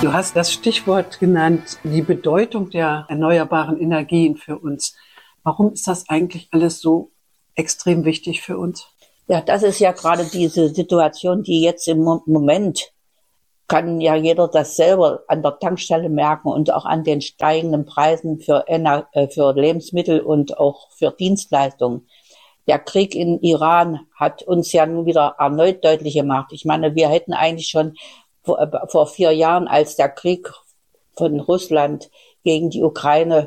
Du hast das Stichwort genannt, die Bedeutung der erneuerbaren Energien für uns. Warum ist das eigentlich alles so extrem wichtig für uns? Ja, das ist ja gerade diese Situation, die jetzt im Moment, kann ja jeder das selber an der Tankstelle merken und auch an den steigenden Preisen für Lebensmittel und auch für Dienstleistungen. Der Krieg in Iran hat uns ja nun wieder erneut deutlich gemacht. Ich meine, wir hätten eigentlich schon vor 4 Jahren, als der Krieg von Russland gegen die Ukraine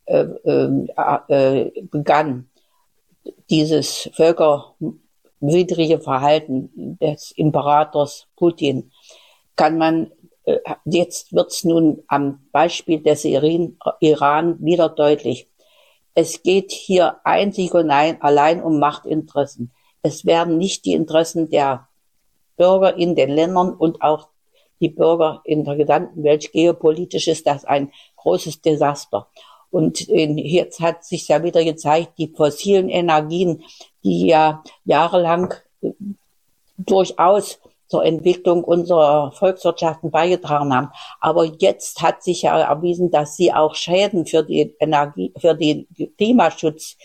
begann, dieses völkerwidrige Verhalten des Imperators Putin, kann man, jetzt wird's nun am Beispiel des Iran wieder deutlich. Es geht hier einzig und allein um Machtinteressen. Es werden nicht die Interessen der Bürger in den Ländern und auch die Bürger in der gesamten Welt. Geopolitisch ist das ein großes Desaster. Und jetzt hat sich ja wieder gezeigt, die fossilen Energien, die ja jahrelang durchaus zur Entwicklung unserer Volkswirtschaften beigetragen haben. Aber jetzt hat sich ja erwiesen, dass sie auch Schäden für die Energie, für den Klimaschutz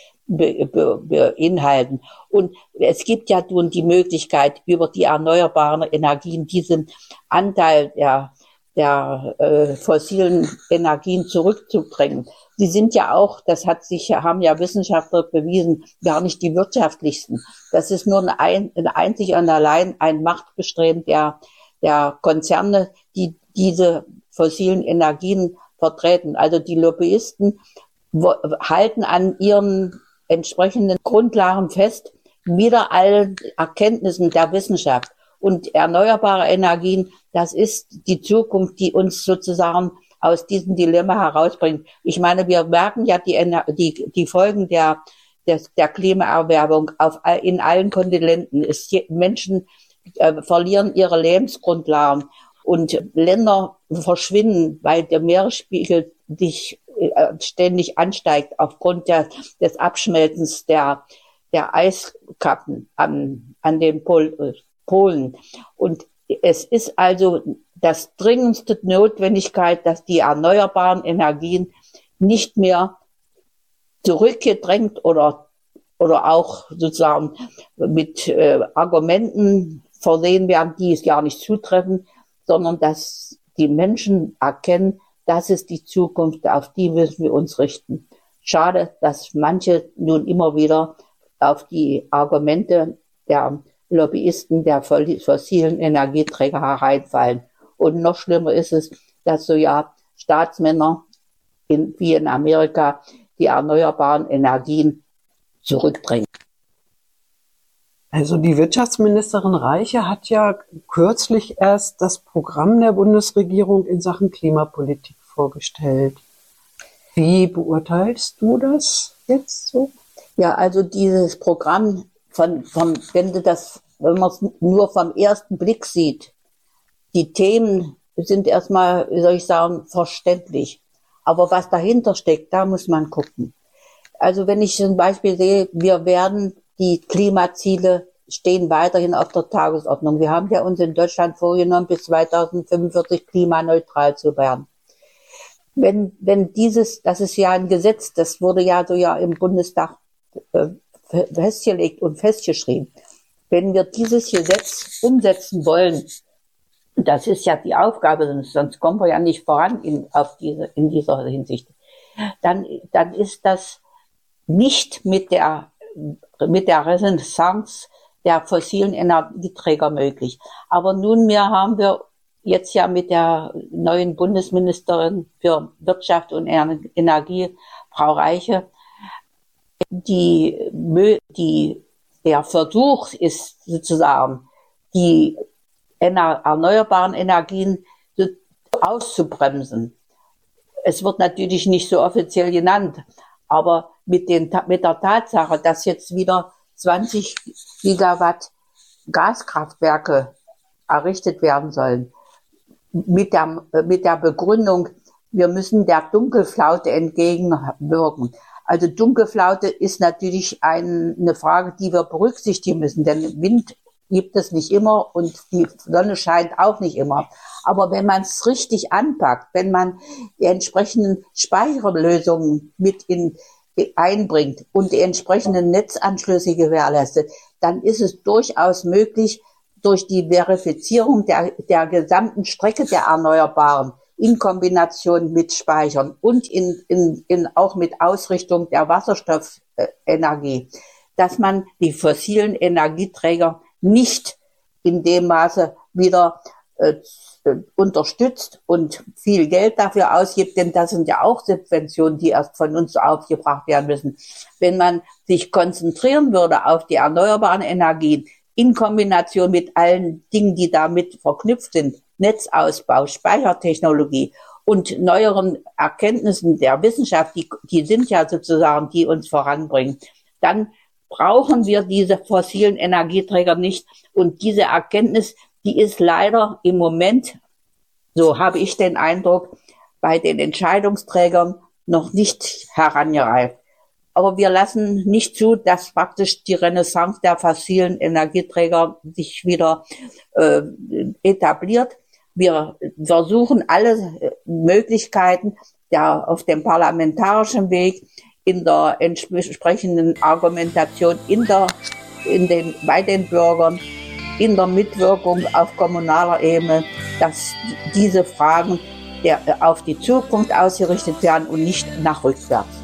beinhalten. Und es gibt ja nun die Möglichkeit, über die erneuerbaren Energien diesen Anteil der fossilen Energien zurückzubringen. Sie sind ja auch, haben ja Wissenschaftler bewiesen, gar nicht die wirtschaftlichsten. Das ist nur einzig und allein ein Machtbestreben der Konzerne, die diese fossilen Energien vertreten. Also die Lobbyisten halten an ihren entsprechenden Grundlagen fest, wider allen Erkenntnissen der Wissenschaft. Und erneuerbare Energien, das ist die Zukunft, die uns sozusagen aus diesem Dilemma herausbringt. Ich meine, wir merken ja die Folgen der Klimaerwärmung in allen Kontinenten. Menschen verlieren ihre Lebensgrundlagen und Länder verschwinden, weil der Meeresspiegel ständig ansteigt aufgrund des Abschmelzens der Eiskappen an den Polen. Und es ist also das dringendste Notwendigkeit, dass die erneuerbaren Energien nicht mehr zurückgedrängt oder auch sozusagen mit Argumenten versehen werden, die es gar nicht zutreffen, sondern dass die Menschen erkennen, das ist die Zukunft, auf die müssen wir uns richten. Schade, dass manche nun immer wieder auf die Argumente der Lobbyisten der fossilen Energieträger hereinfallen. Und noch schlimmer ist es, dass so ja Staatsmänner wie in Amerika die erneuerbaren Energien zurückdrängen. Also die Wirtschaftsministerin Reiche hat ja kürzlich erst das Programm der Bundesregierung in Sachen Klimapolitik vorgestellt. Wie beurteilst du das jetzt so? Ja, also dieses Programm, wenn man es nur vom ersten Blick sieht, die Themen sind erstmal, wie soll ich sagen, verständlich. Aber was dahinter steckt, da muss man gucken. Also wenn ich zum Beispiel sehe, die Klimaziele stehen weiterhin auf der Tagesordnung. Wir haben ja uns in Deutschland vorgenommen, bis 2045 klimaneutral zu werden. Wenn das ist ja ein Gesetz, das wurde ja so ja im Bundestag festgelegt und festgeschrieben. Wenn wir dieses Gesetz umsetzen wollen, das ist ja die Aufgabe, sonst kommen wir ja nicht voran in dieser Hinsicht, dann ist das nicht mit der Renaissance der fossilen Energieträger möglich. Aber nunmehr haben wir jetzt ja mit der neuen Bundesministerin für Wirtschaft und Energie, Frau Reiche, der Versuch ist sozusagen, die erneuerbaren Energien auszubremsen. Es wird natürlich nicht so offiziell genannt, aber mit der Tatsache, dass jetzt wieder 20 Gigawatt Gaskraftwerke errichtet werden sollen, mit der Begründung, wir müssen der Dunkelflaute entgegenwirken. Also Dunkelflaute ist natürlich eine Frage, die wir berücksichtigen müssen, denn gibt es nicht immer und die Sonne scheint auch nicht immer. Aber wenn man es richtig anpackt, wenn man die entsprechenden Speicherlösungen einbringt und die entsprechenden Netzanschlüsse gewährleistet, dann ist es durchaus möglich, durch die Verifizierung der gesamten Strecke der Erneuerbaren in Kombination mit Speichern und auch mit Ausrichtung der Wasserstoffenergie, dass man die fossilen Energieträger nicht in dem Maße wieder unterstützt und viel Geld dafür ausgibt, denn das sind ja auch Subventionen, die erst von uns aufgebracht werden müssen. Wenn man sich konzentrieren würde auf die erneuerbaren Energien in Kombination mit allen Dingen, die damit verknüpft sind, Netzausbau, Speichertechnologie und neueren Erkenntnissen der Wissenschaft, die sind ja sozusagen, die uns voranbringen, dann brauchen wir diese fossilen Energieträger nicht. Und diese Erkenntnis, die ist leider im Moment, so habe ich den Eindruck, bei den Entscheidungsträgern noch nicht herangereift. Aber wir lassen nicht zu, dass praktisch die Renaissance der fossilen Energieträger sich wieder etabliert. Wir versuchen alle Möglichkeiten auf dem parlamentarischen Weg, in der entsprechenden Argumentation bei den Bürgern, in der Mitwirkung auf kommunaler Ebene, dass diese Fragen auf die Zukunft ausgerichtet werden und nicht nach rückwärts.